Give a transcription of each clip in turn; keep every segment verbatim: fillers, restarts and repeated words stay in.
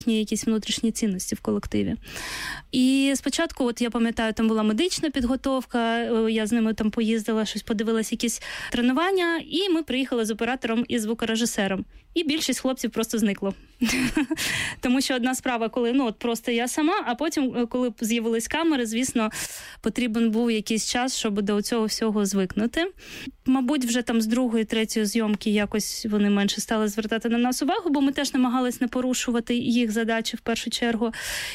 якісь внутрішні цінності в колективі. І спочатку, от я пам'ятаю, там була медична підготовка, я з ними там поїздила, щось подивилась, якісь тренування, і ми приїхали з оператором і звукорежисером. І більшість хлопців просто зникло. Тому що одна справа, коли, ну, от просто я сама, а потім, коли з'явились камери, звісно, потрібен був якийсь час, щоб до цього всього звикнути. Мабуть, вже там з другої, третьої зйомки якось вони менше стали звертати на нас увагу, бо ми теж намагались не порушувати їх задачі в першу чергу.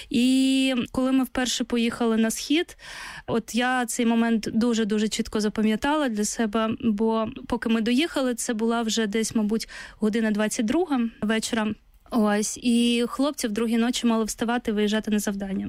І коли ми вперше поїхали на Схід, от я цей момент дуже-дуже чітко запам'ятала для себе, бо поки ми доїхали, це була вже десь, мабуть, година двадцять друга вечора. Ось, і хлопці в другій ночі мали вставати і виїжджати на завдання.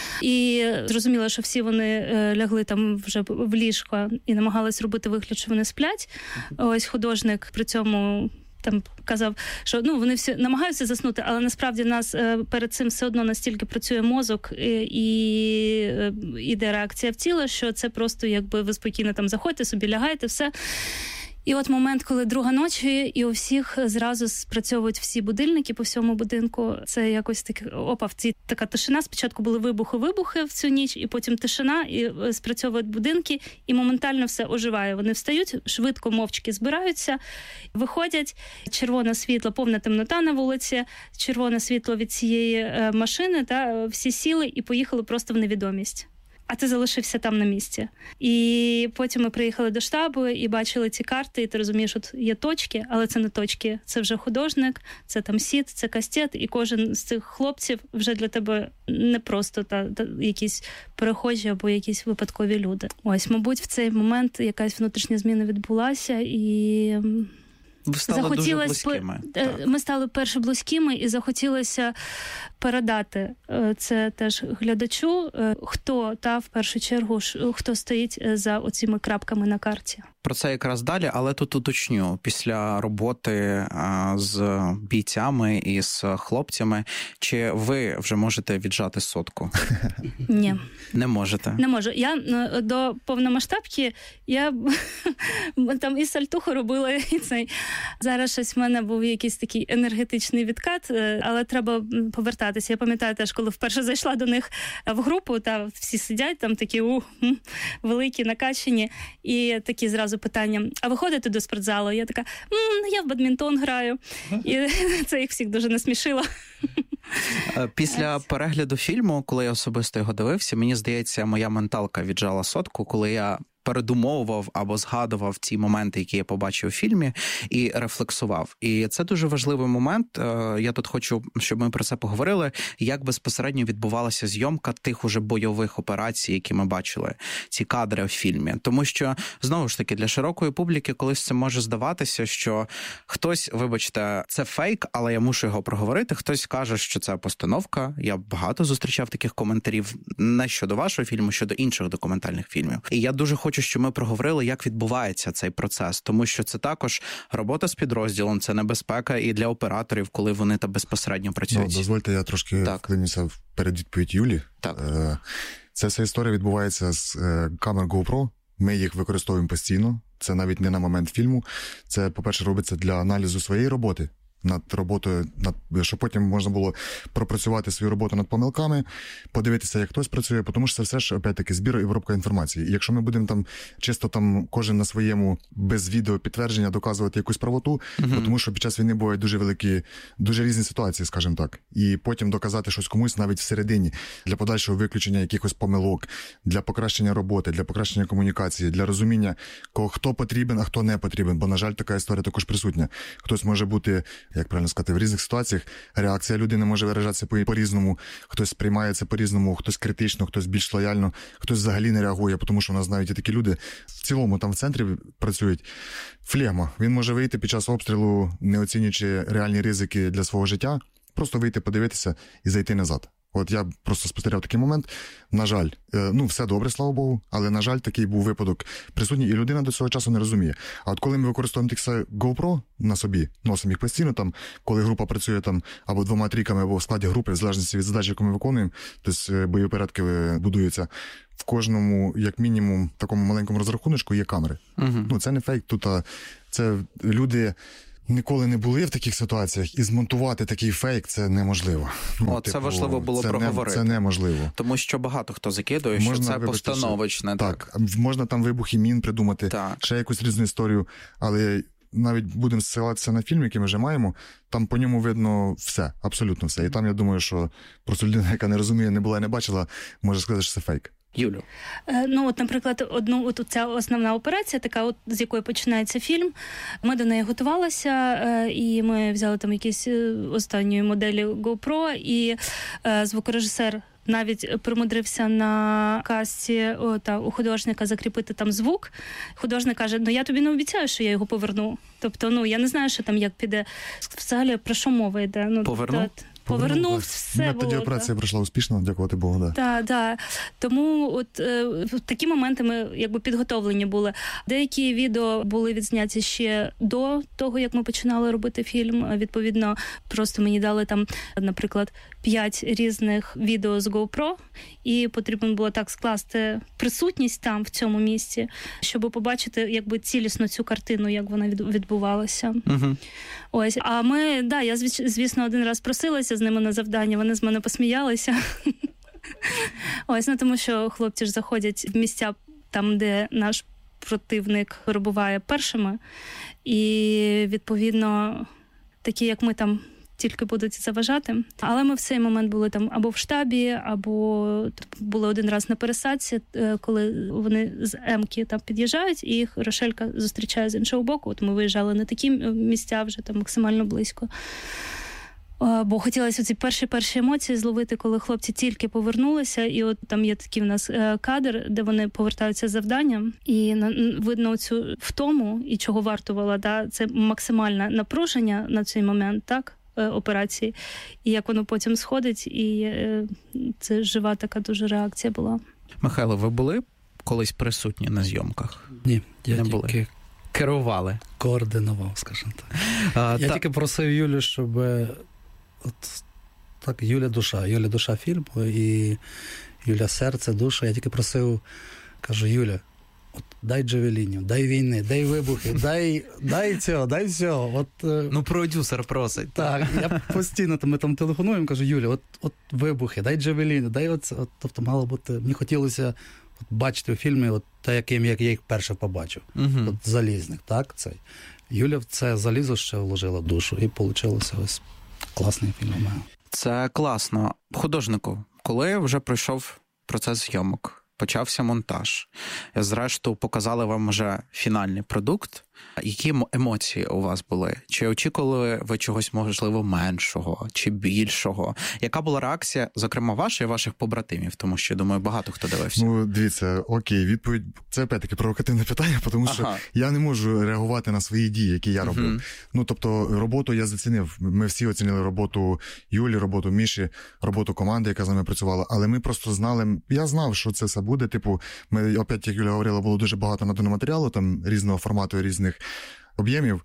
І зрозуміло, що всі вони лягли там вже в ліжко і намагались робити вигляд, що вони сплять. Ось художник при цьому там казав, що ну вони всі намагаються заснути, але насправді нас перед цим все одно настільки працює мозок і, і іде реакція в тіло, що це просто якби ви спокійно там заходьте, собі лягаєте, все. І от момент, коли друга ночі, і у всіх зразу спрацьовують всі будильники по всьому будинку. Це якось таке, опа, в цій така тишина. Спочатку були вибухи-вибухи в цю ніч, і потім тишина, і спрацьовують будинки, і моментально все оживає. Вони встають, швидко, мовчки збираються, виходять, червоне світло, повна темнота на вулиці, червоне світло від цієї машини, та всі сіли і поїхали просто в невідомість. А ти залишився там на місці. І потім ми приїхали до штабу і бачили ці карти, і ти розумієш, от є точки, але це не точки. Це вже художник, це там сіт, це кастет, і кожен з цих хлопців вже для тебе не просто та, та якісь перехожі або якісь випадкові люди. Ось, мабуть, в цей момент якась внутрішня зміна відбулася, і... Ви стали дуже близькими. По... Ми стали перше близькими, і захотілося передати це теж глядачу, хто, та, в першу чергу, хто стоїть за оціми крапками на карті. Про це якраз далі, але тут уточню. Після роботи з бійцями і з хлопцями, чи ви вже можете віджати сотку? Ні. Не можете? Не можу. Я до повномасштабки, я там і сальтуху робила, і цей. Зараз щось в мене був якийсь такий енергетичний відкат, але треба повертатися. Я пам'ятаю теж, коли вперше зайшла до них в групу, та всі сидять там такі у, великі, накачані, і такі зразу питання, а ви ходите до спортзалу? Я така, м-м, я в бадмінтон граю. І це їх всіх дуже насмішило. Після перегляду фільму, коли я особисто його дивився, мені здається, моя менталка віджала сотку, коли я передумовував або згадував ті моменти, які я побачив у фільмі, і рефлексував. І це дуже важливий момент. Я тут хочу, щоб ми про це поговорили, як безпосередньо відбувалася зйомка тих уже бойових операцій, які ми бачили, ці кадри в фільмі. Тому що, знову ж таки, для широкої публіки колись це може здаватися, що хтось, вибачте, це фейк, але я мушу його проговорити, хтось каже, що це постановка. Я багато зустрічав таких коментарів не щодо вашого фільму, щодо інших документальних фільмів. І я дуже хочу, що ми проговорили, як відбувається цей процес, тому що це також робота з підрозділом, це небезпека і для операторів, коли вони там безпосередньо працюють. Ну, дозвольте, я трошки вклинюся перед відповідь Юлі. Так. Ця вся історія відбувається з камер GoPro, ми їх використовуємо постійно, це навіть не на момент фільму, це, по-перше, робиться для аналізу своєї роботи, над роботою, над, щоб потім можна було пропрацювати свою роботу над помилками, подивитися, як хтось працює, тому що це все ж, опять-таки, збір і обробка інформації. І якщо ми будемо там чисто там кожен на своєму без відео підтвердження доказувати якусь правоту, uh-huh. тому що під час війни бувають дуже великі, дуже різні ситуації, скажімо так. І потім доказати щось комусь навіть всередині, для подальшого виключення якихось помилок, для покращення роботи, для покращення комунікації, для розуміння, кого, хто потрібен, а хто не потрібен. Бо, на жаль, така історія також присутня. Хтось може бути, як правильно сказати, в різних ситуаціях реакція людини може виражатися по-різному, хтось сприймає це по-різному, хтось критично, хтось більш лояльно, хтось взагалі не реагує, тому що у нас навіть і такі люди в цілому там в центрі працюють. Флегма. Він може вийти під час обстрілу, не оцінюючи реальні ризики для свого життя, просто вийти, подивитися і зайти назад. От я просто спостерігав такий момент. На жаль, ну все добре, слава Богу, але, на жаль, такий був випадок присутній, і людина до цього часу не розуміє. А от коли ми використовуємо тих GoPro на собі, носимо їх постійно, там, коли група працює там або двома трійками, або в складі групи, в залежності від задач, яку ми виконуємо, тобто бойові порядки будуються, в кожному, як мінімум, такому маленькому розрахуночку є камери. Угу. Ну, це не фейк, тут а, це люди ніколи не були в таких ситуаціях, і змонтувати такий фейк – це неможливо. Ну, О, типу, це важливо було це проговорити. Не, це неможливо. Тому що багато хто закидує, можна, що це вибачте, постановочне. Так. так, можна там вибухи мін придумати, так. ще якусь різну історію, але навіть будемо ссилатися на фільм, який ми вже маємо, там по ньому видно все, абсолютно все. І там, я думаю, що просто людина, яка не розуміє, не була і не бачила, може сказати, що це фейк. Юлю. Ну, от, наприклад, одну от ця основна операція, така, от з якої починається фільм. Ми до неї готувалися, і ми взяли там якісь останні моделі GoPro, і звукорежисер навіть примудрився на касті о, та, у художника закріпити там звук. Художник каже, ну я тобі не обіцяю, що я його поверну. Тобто, ну, я не знаю, що там як піде. Взагалі, про що мова йде? Ну, поверну? Та, Повернув, все було. Тоді операція да. пройшла успішно, дякувати Богу. Так, да. да, да. Тому от е, в такі моменти ми якби підготовлені були. Деякі відео були відзняті ще до того, як ми починали робити фільм. Відповідно, просто мені дали там, наприклад, п'ять різних відео з GoPro, і потрібно було так скласти присутність там, в цьому місці, щоб побачити якби цілісно цю картину, як вона відбувалася. Угу. Ось. А ми, да, я, звісно, один раз просилася з ними на завдання, вони з мене посміялися. Ось, ну тому що хлопці ж заходять в місця там, де наш противник перебуває першими, і, відповідно, такі, як ми там, тільки будуть заважати. Але ми в цей момент були там або в штабі, або були один раз на пересадці, коли вони з Емки там під'їжджають, і їх Рошелька зустрічає з іншого боку. От ми виїжджали на такі місця вже там максимально близько. Бо хотілося ці перші-перші емоції зловити, коли хлопці тільки повернулися, і от там є такий в нас кадр, де вони повертаються з завданням, і видно цю втому, і чого вартувало, да, це максимальне напруження на цей момент, так, операції, і як воно потім сходить, і це жива така дуже реакція була. Михайло, ви були колись присутні на зйомках? Ні, я не тільки були. Керували. Координував, скажімо так. А, я та... тільки просив Юлю, щоб от так, Юля душа, Юля душа фільму і Юля серце, душа. Я тільки просив, кажу, Юля, от дай джавелінів, дай війни, дай вибухи, дай, дай цього, дай всього. От, ну, продюсер просить. Так, я постійно ми там телефонуємо, кажу, Юля, от, от вибухи, дай джавеліни, дай оце. От, тобто мало бути, мені хотілося от, бачити у фільмі от те, яким як я їх перше побачив. Угу. От залізних, так, цей. Юля в це залізо ще вложила душу, і вийшло ось класний фільм у мене. Це класно. Художнику, коли вже пройшов процес зйомок, почався монтаж, зрештою показали вам вже фінальний продукт, які емоції у вас були? Чи очікували ви чогось, можливо, меншого, чи більшого? Яка була реакція, зокрема, ваша і ваших побратимів? Тому що, думаю, багато хто дивився. Ну, дивіться, окей, відповідь. Це, опять-таки, провокативне питання, тому що ага. я не можу реагувати на свої дії, які я робив. Угу. Ну, тобто, роботу я зацінив. Ми всі оцінили роботу Юлі, роботу Міші, роботу команди, яка з нами працювала. Але ми просто знали, я знав, що це все буде. Типу, ми, опять, як Юля говорила, було дуже багато наданого матеріалу, там, різного формату, різних об'ємів.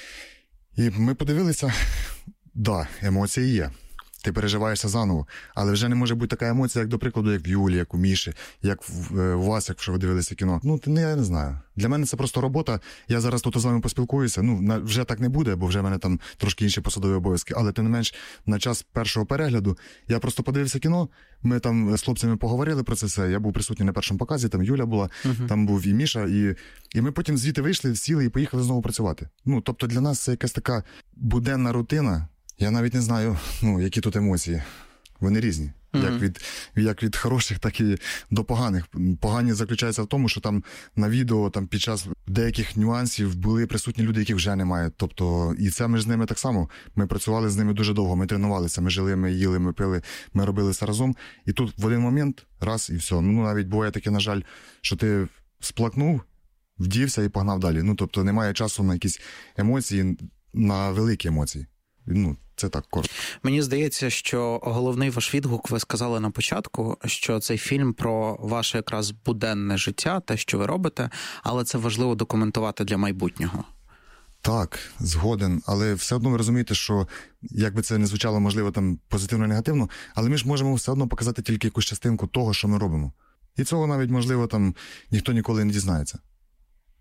І ми подивилися, да, емоції є. Ти переживаєшся заново, але вже не може бути така емоція, як, до прикладу, як в Юлі, як у Міші, як в, у вас, якщо ви дивилися кіно. Ну, не, я не знаю. Для мене це просто робота. Я зараз тут з вами поспілкуюся. Ну, на, вже так не буде, бо вже в мене там трошки інші посадові обов'язки. Але, тим не менш, на час першого перегляду я просто подивився кіно, ми там з хлопцями поговорили про це все. Я був присутній на першому показі, там Юля була, uh-huh. там був і Міша, і, і ми потім звідти вийшли, сіли і поїхали знову працювати. Ну, тобто для нас це якась така буденна рутина. Я навіть не знаю, ну, які тут емоції. Вони різні. Mm-hmm. Як від, як від хороших, так і до поганих. Погані заключаються в тому, що там на відео там під час деяких нюансів були присутні люди, яких вже немає. Тобто, і це ми ж з ними так само. Ми працювали з ними дуже довго, ми тренувалися, ми жили, ми їли, ми пили, ми робили все разом. І тут в один момент, раз і все. Ну, навіть буває таке, на жаль, що ти сплакнув, вдівся і погнав далі. Ну, тобто, немає часу на якісь емоції, на великі емоції. Ну, це так коротко. Мені здається, що головний ваш відгук, ви сказали на початку, що цей фільм про ваше якраз буденне життя, те, що ви робите, але це важливо документувати для майбутнього. Так, згоден, але все одно ви розумієте, що, як би це не звучало, можливо, там позитивно-негативно, але ми ж можемо все одно показати тільки якусь частинку того, що ми робимо. І цього навіть, можливо, там ніхто ніколи не дізнається.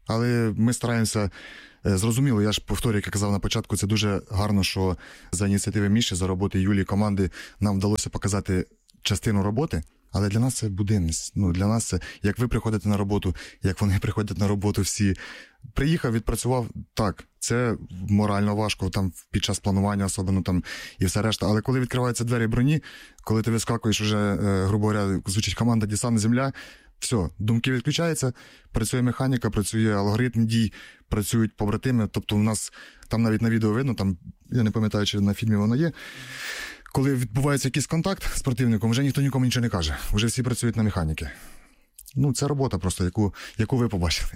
але ми стараємося, зрозуміло, я ж повторюю, як я казав на початку, це дуже гарно, що за ініціативи Міші, за роботи Юлії, команди нам вдалося показати частину роботи, але для нас це буденність. Ну, для нас це, як ви приходите на роботу, як вони приходять на роботу всі. Приїхав, відпрацював, так, це морально важко там під час планування, особливо там і все решта. Але коли відкриваються двері броні, коли ти вискакуєш вже, е, грубо говоря, звучить команда «Десант Земля», все, думки відключаються, працює механіка, працює алгоритм дій, працюють побратими. Тобто у нас там навіть на відео видно, там, я не пам'ятаю, чи на фільмі воно є, коли відбувається якийсь контакт з противником, вже ніхто нікому нічого не каже. Вже всі працюють на механіки. Ну, це робота просто, яку, яку ви побачили.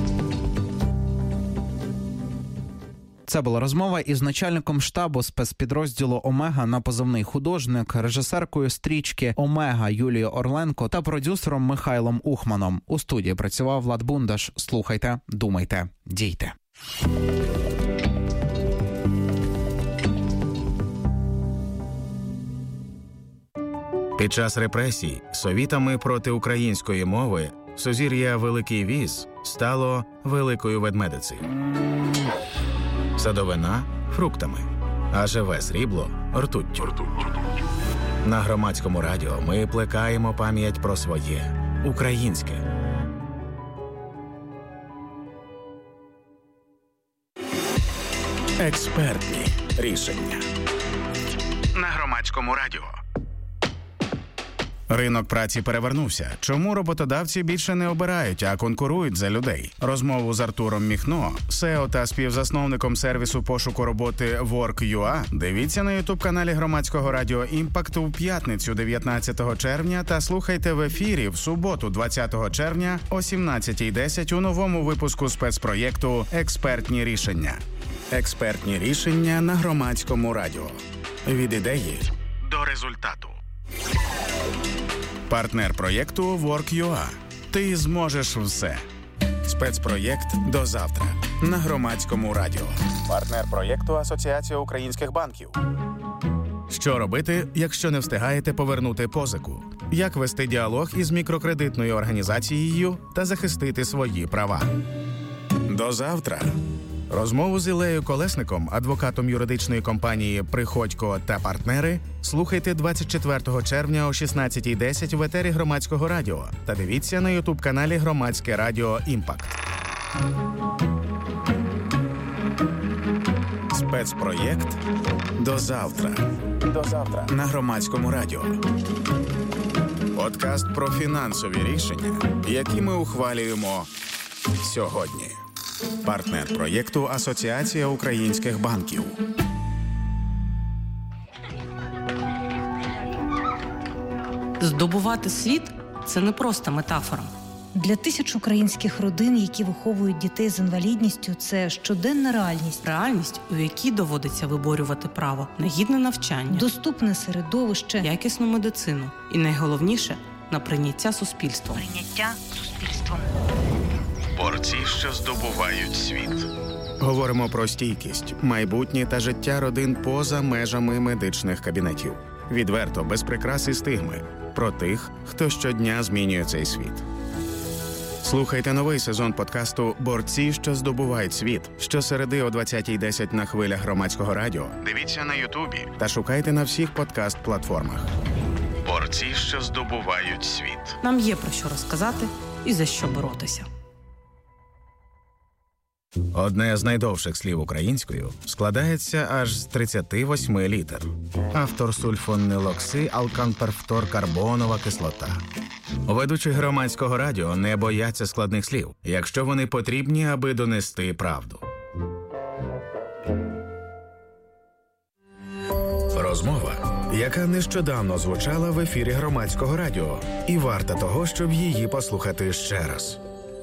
Це була розмова із начальником штабу спецпідрозділу «Омега» на позивний художник, режисеркою стрічки «Омега» Юлією Орленко та продюсером Михайлом Ухманом. У студії працював Влад Бундаш. Слухайте, думайте, дійте. Під час репресій совітами проти української мови сузір'я Великий Віз стало Великою Ведмедицею. Садовина – фруктами, а живе срібло – ртуттю. На Громадському радіо ми плекаємо пам'ять про своє – українське. Експертні рішення. На Громадському радіо. Ринок праці перевернувся. Чому роботодавці більше не обирають, а конкурують за людей? Розмову з Артуром Міхно, сео та співзасновником сервісу пошуку роботи Work.ua, дивіться на ютуб-каналі Громадського радіо «Імпакт» у п'ятницю дев'ятнадцятого червня та слухайте в ефірі в суботу двадцятого червня о сімнадцятій десять у новому випуску спецпроєкту «Експертні рішення». Експертні рішення на Громадському радіо. Від ідеї до результату. Партнер проєкту Work.ua. Ти зможеш все. Спецпроєкт «До завтра» на Громадському радіо. Партнер проєкту Асоціація українських банків. Що робити, якщо не встигаєте повернути позику? Як вести діалог із мікрокредитною організацією та захистити свої права? До завтра. Розмову з Іллею Колесником, адвокатом юридичної компанії «Приходько та партнери», слухайте двадцять четвертого червня о шістнадцятій десять в етері Громадського радіо та дивіться на ютуб-каналі Громадське радіо «Імпакт». Спецпроєкт «До завтра». До завтра на Громадському радіо. Подкаст про фінансові рішення, які ми ухвалюємо сьогодні. Партнер проєкту Асоціація українських банків. Здобувати світ – це не просто метафора. Для тисяч українських родин, які виховують дітей з інвалідністю, це щоденна реальність. Реальність, у якій доводиться виборювати право на гідне навчання, доступне середовище, якісну медицину і, найголовніше, на прийняття суспільством. Прийняття суспільством. Борці, що здобувають світ. Говоримо про стійкість, майбутнє та життя родин поза межами медичних кабінетів. Відверто, без прикрас і стигми. Про тих, хто щодня змінює цей світ. Слухайте новий сезон подкасту «Борці, що здобувають світ» щосереди о двадцятій десять на хвилях Громадського радіо. Дивіться на Ютубі та шукайте на всіх подкаст-платформах. Борці, що здобувають світ. Нам є про що розказати і за що боротися. Одне з найдовших слів українською складається аж з тридцяти восьми літер. Автор сульфонилокси алканперфторкарбонова кислота. Ведучі Громадського радіо не бояться складних слів, якщо вони потрібні, аби донести правду. Розмова, яка нещодавно звучала в ефірі Громадського радіо, і варта того, щоб її послухати ще раз.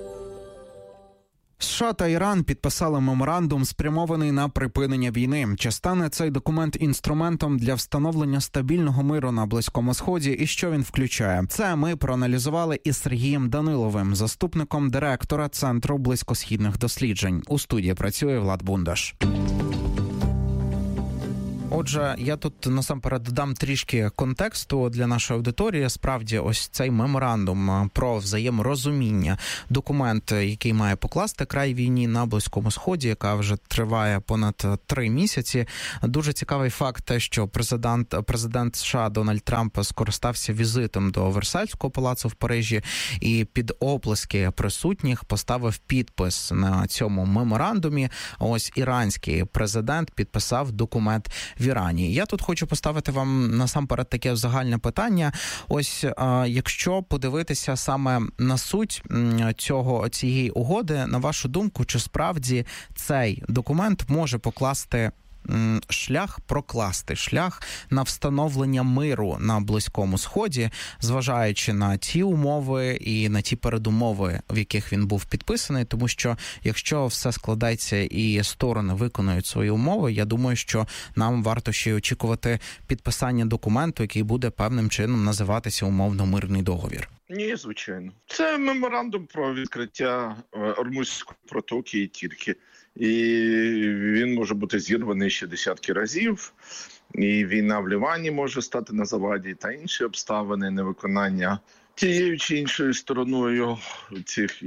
США та Іран підписали меморандум, спрямований на припинення війни. Чи стане цей документ інструментом для встановлення стабільного миру на Близькому Сході і що він включає? Це ми проаналізували із Сергієм Даниловим, заступником директора Центру близькосхідних досліджень. У студії працює Влад Бундаш. Отже, я тут насамперед додам трішки контексту для нашої аудиторії. Справді, ось цей меморандум про взаєморозуміння, документ, який має покласти край війні на Близькому Сході, яка вже триває понад три місяці. Дуже цікавий факт те, що президент, президент США Дональд Трамп скористався візитом до Версальського палацу в Парижі і під оплески присутніх поставив підпис на цьому меморандумі. Ось іранський президент підписав документ в Ірані. Я тут хочу поставити вам насамперед таке загальне питання. Ось якщо подивитися саме на суть цього цієї угоди, на вашу думку, чи справді цей документ може покласти шлях, прокласти шлях на встановлення миру на Близькому Сході, зважаючи на ті умови і на ті передумови, в яких він був підписаний, тому що якщо все складається і сторони виконують свої умови, я думаю, що нам варто ще й очікувати підписання документу, який буде певним чином називатися умовно мирний договір. Ні, звичайно. Це меморандум про відкриття Ормузької протоки і тільки. І він може бути зірваний ще десятки разів. І війна в Лівані може стати на заваді, та інші обставини невиконання тією чи іншою стороною цих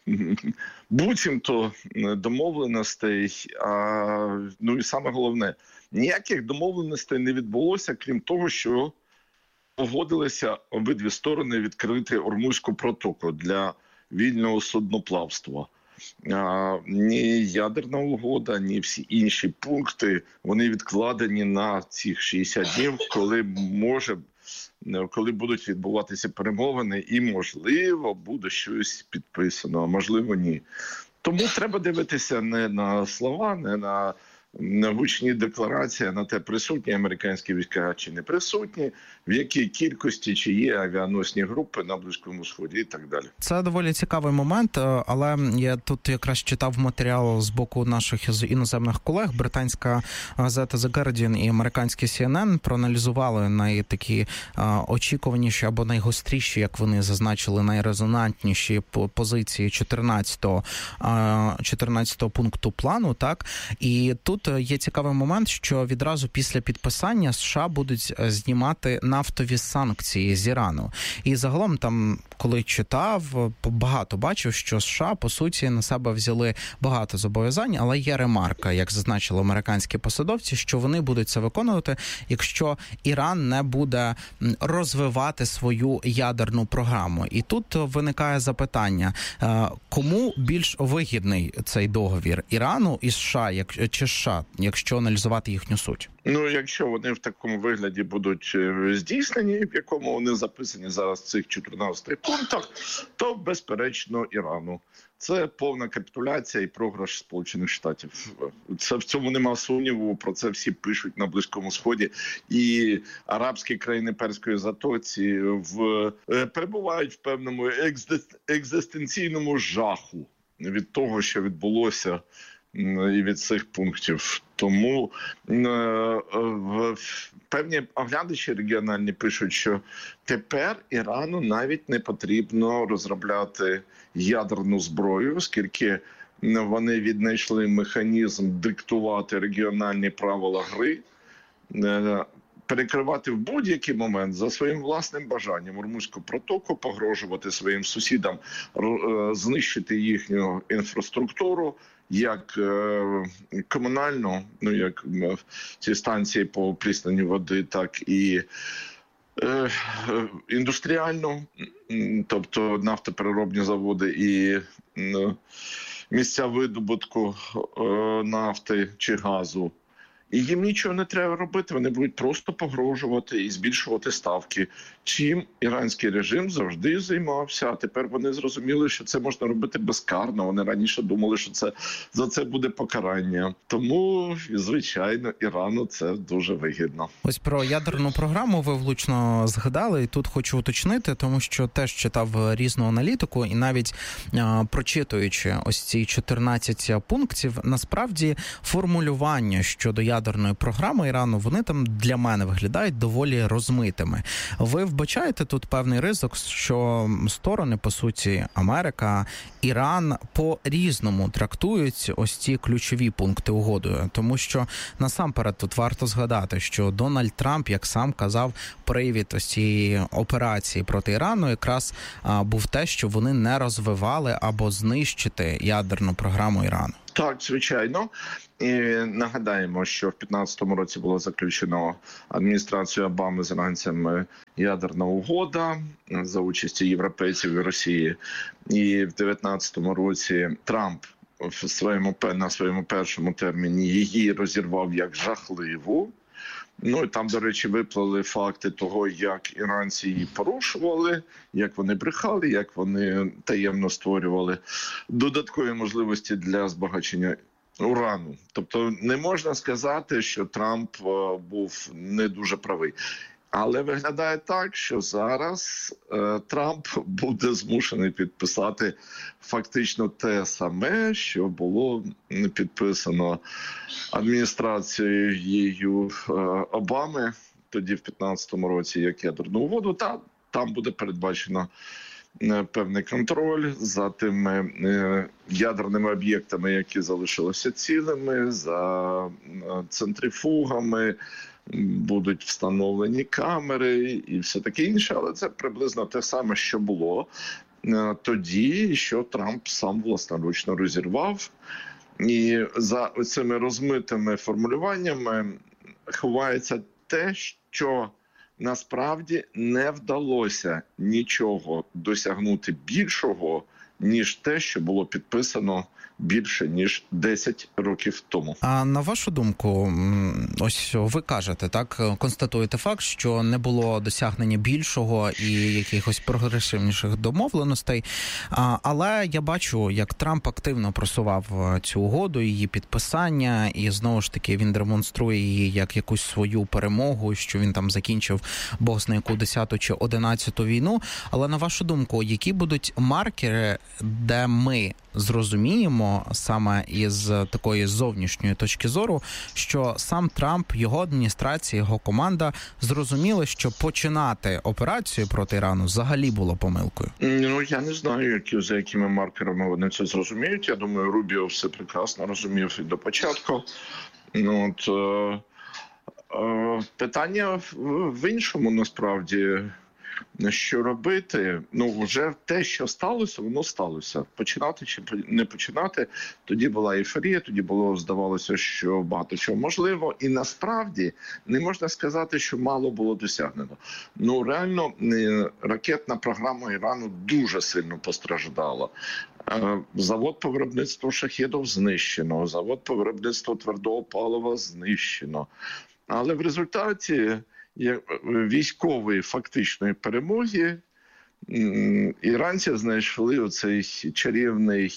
буцімто домовленостей. А, ну і саме головне, ніяких домовленостей не відбулося, крім того, що погодилися обидві сторони відкрити Ормузьку протоку для вільного судноплавства. А, ні ядерна угода, ні всі інші пункти, вони відкладені на цих шістдесят днів, коли може, коли будуть відбуватися перемовини і, можливо, буде щось підписано, а можливо, ні. Тому треба дивитися не на слова, не на на гучні декларації, на те, присутні американські війська чи не присутні, в якій кількості, чи є авіаносні групи на Близькому Сході і так далі. Це доволі цікавий момент, але я тут якраз читав матеріал з боку наших іноземних колег. Британська газета The Guardian і американський Сі Ен Ен проаналізували найтакі очікуваніші або найгостріші, як вони зазначили, найрезонантніші позиції чотирнадцятого, чотирнадцятого пункту плану, так? І тут є цікавий момент, що відразу після підписання США будуть знімати нафтові санкції з Ірану. І загалом там, коли читав, багато бачив, що США, по суті, на себе взяли багато зобов'язань, але є ремарка, як зазначили американські посадовці, що вони будуть це виконувати, якщо Іран не буде розвивати свою ядерну програму. І тут виникає запитання, кому більш вигідний цей договір? Ірану і США, як, чи США, якщо аналізувати їхню суть? Ну, якщо вони в такому вигляді будуть здійснені, в якому вони записані зараз в цих чотирнадцяти пунктах, то, безперечно, Ірану. Це повна капітуляція і програш Сполучених Штатів. Це в цьому нема сумніву, про це всі пишуть на Близькому Сході. І арабські країни Перської затоці в, перебувають в певному екзистенційному жаху від того, що відбулося і від цих пунктів. Тому е, певні оглядачі регіональні пишуть, що тепер Ірану навіть не потрібно розробляти ядерну зброю, оскільки вони віднайшли механізм диктувати регіональні правила гри, е, перекривати в будь-який момент за своїм власним бажанням Ормузьку протоку, погрожувати своїм сусідам, е, знищити їхню інфраструктуру, як е, комунальну, ну як е, ці станції по прісненню води, так і е, індустріальну, тобто нафтопереробні заводи і е, місця видобутку е, нафти чи газу. І їм нічого не треба робити, вони будуть просто погрожувати і збільшувати ставки, чим іранський режим завжди займався. А тепер вони зрозуміли, що це можна робити безкарно. Вони раніше думали, що це за це буде покарання. Тому, звичайно, Ірану це дуже вигідно. Ось про ядерну програму ви влучно згадали, і тут хочу уточнити, тому що теж читав різну аналітику, і навіть а, прочитуючи ось ці чотирнадцять пунктів, насправді формулювання щодо ядерної ядерної програми Ірану, вони там для мене виглядають доволі розмитими. Ви вбачаєте тут певний ризик, що сторони, по суті, Америка, Іран по-різному трактують ось ці ключові пункти угоди? Тому що насамперед тут варто згадати, що Дональд Трамп, як сам казав, привід ось цієї операції проти Ірану якраз а, був те, що вони не розвивали або знищити ядерну програму Ірану. Так, звичайно. І нагадаємо, що в п'ятнадцятому році було заключено адміністрацією Обами з іранцями ядерна угода за участі європейців і Росії. І в дев'ятнадцятому році Трамп в своєму, на своєму першому терміні її розірвав як жахливу. Ну і там, до речі, виплили факти того, як іранці її порушували, як вони брехали, як вони таємно створювали додаткові можливості для збагачення урану. Тобто не можна сказати, що Трамп був не дуже правий. Але виглядає так, що зараз е, Трамп буде змушений підписати фактично те саме, що було підписано адміністрацією е, Обами тоді в п'ятнадцятому році як ядерну угоду. Та там буде передбачено е, певний контроль за тими е, ядерними об'єктами, які залишилися цілими, за е, центрифугами. Будуть встановлені камери і все таке інше, але це приблизно те саме, що було тоді, що Трамп сам власноручно розірвав. І за цими розмитими формулюваннями ховається те, що насправді не вдалося нічого досягнути більшого, ніж те, що було підписано більше, ніж десять років тому. А на вашу думку, ось ви кажете, так, констатуєте факт, що не було досягнення більшого і якихось прогресивніших домовленостей, а, але я бачу, як Трамп активно просував цю угоду, її підписання, і знову ж таки він демонструє її як якусь свою перемогу, що він там закінчив бог зна яку десяту чи одинадцяту війну. Але на вашу думку, які будуть маркери, де ми зрозуміємо саме із такої зовнішньої точки зору, що сам Трамп, його адміністрація, його команда зрозуміли, що починати операцію проти Ірану взагалі було помилкою? Ну, я не знаю, які, за якими маркерами вони це зрозуміють. Я думаю, Рубіо все прекрасно розумів і до початку. Ну, от, е, е, питання в, в іншому, насправді. Що робити? Ну, вже те, що сталося, воно сталося. Починати чи не починати, тоді була ейфорія, тоді було, здавалося, що багато чого можливо. І насправді не можна сказати, що мало було досягнено. Ну, реально, ракетна програма Ірану дуже сильно постраждала. Завод по виробництву шахедів знищено, завод по виробництву твердого палива знищено. Але в результаті військової фактичної перемоги іранці знайшли оцей чарівний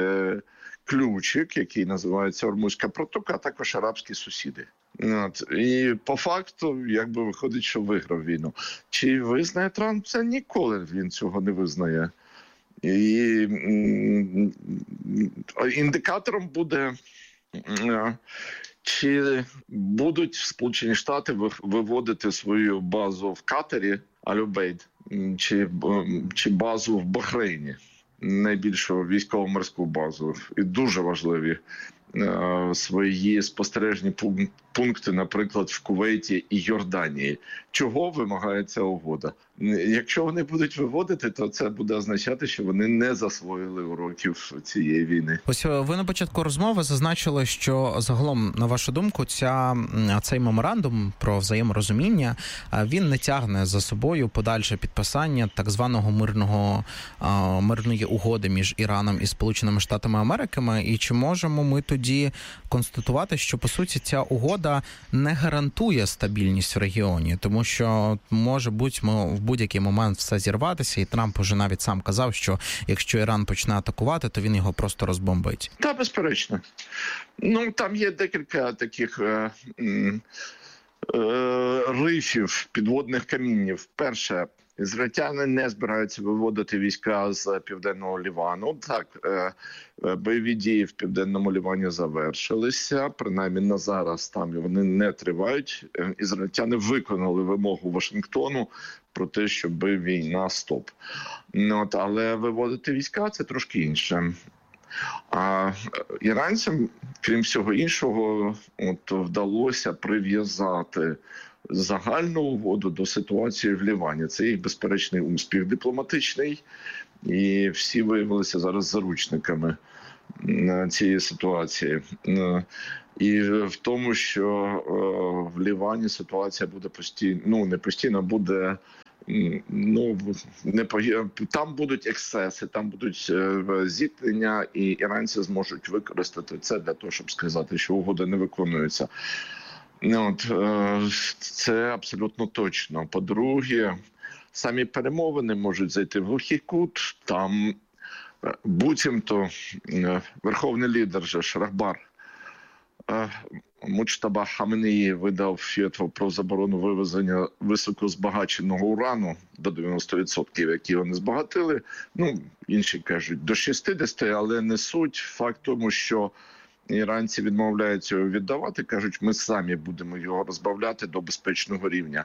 ключик, який називається Ормузька протока, а також арабські сусіди. От. І по факту, якби виходить, що виграв війну. Чи визнає Трамп це? Ніколи він цього не визнає. І індикатором буде, чи будуть Сполучені Штати виводити свою базу в Катарі, Аль-Убейд, чи, чи базу в Бахрейні, найбільшу військово-морську базу. І дуже важливі е, свої спостережні пункти, наприклад, в Кувейті і Йорданії. Чого вимагає ця угода? Якщо вони будуть виводити, то це буде означати, що вони не засвоїли уроків цієї війни. Ось ви на початку розмови зазначили, що загалом, на вашу думку, ця, цей меморандум про взаєморозуміння, він не тягне за собою подальше підписання так званого мирного, мирної угоди між Іраном і Сполученими Штатами Америки. І чи можемо ми тоді констатувати, що, по суті, ця угода не гарантує стабільність в регіоні, тому що може бути в будь-який момент все зірватися, і Трамп уже навіть сам казав, що якщо Іран почне атакувати, то він його просто розбомбить. Так, безперечно. Ну, там є декілька таких е, е, рифів, підводних камінів. Перше, Ізраїльтяни не збираються виводити війська з Південного Лівану. Так, бойові дії в Південному Лівані завершилися, принаймні на зараз там вони не тривають. Ізраїльтяни виконали вимогу Вашингтону про те, щоб війна стоп. От, але виводити війська – це трошки інше. А іранцям, крім всього іншого, от, вдалося прив'язати загальну угоду до ситуації в Лівані. Це їх безперечний успіх дипломатичний, і всі виявилися зараз заручниками цієї ситуації. І в тому, що в Лівані ситуація буде постійно, ну не постійно, буде, ну не там будуть ексцеси, там будуть зіткнення, і іранці зможуть використати це для того, щоб сказати, що угода не виконується. От, це абсолютно точно. По-друге, самі перемовини можуть зайти в глухий кут. Там буцімто верховний лідер же Шахбар Муджтаба Хаменеї видав фетву про заборону вивезення високозбагаченого урану до дев'яносто відсотків, які вони збагатили. Ну, інші кажуть, до шістдесят, але не суть. Факт тому, що іранці відмовляються його віддавати, кажуть, ми самі будемо його розбавляти до безпечного рівня.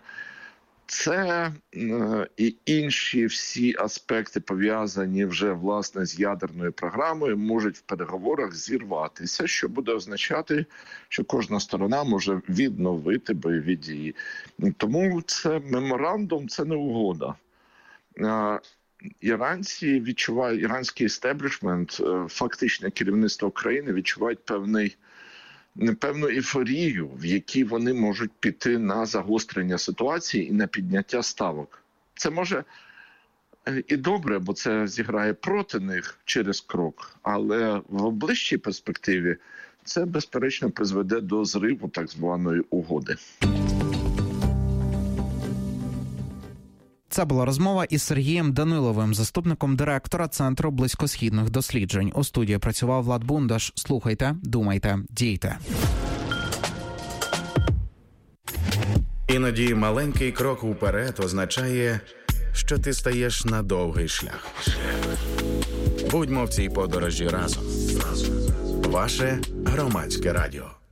Це е, і інші всі аспекти, пов'язані вже, власне, з ядерною програмою, можуть в переговорах зірватися, що буде означати, що кожна сторона може відновити бойові дії. Тому це меморандум, це не угода. Е, Іранці відчувають, іранський істеблішмент, фактичне керівництво країни відчувають певний, певну ейфорію, в якій вони можуть піти на загострення ситуації і на підняття ставок. Це може і добре, бо це зіграє проти них через крок, але в ближчій перспективі це, безперечно, призведе до зриву так званої угоди. Це була розмова із Сергієм Даниловим, заступником директора Центру близькосхідних досліджень. У студії працював Влад Бундаш. Слухайте, думайте, дійте. Іноді маленький крок уперед означає, що ти стаєш на довгий шлях. Будьмо в цій подорожі разом. Ваше Громадське радіо.